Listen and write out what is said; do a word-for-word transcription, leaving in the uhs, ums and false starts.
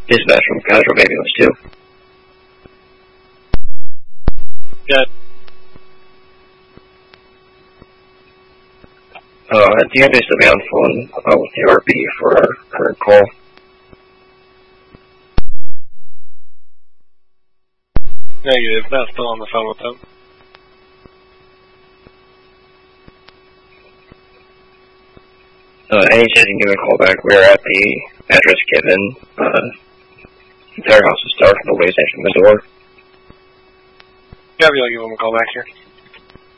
Dispatch from Casual Ambulance two. Good. Uh, do you have to still be on the phone uh, with the R P for our current call? Negative, not still on the phone with them. Uh, any chance you can give a call back? We're at the address given. Uh, the entire house is dark, nobody's answering the door. Yeah, I'll give them a call back here.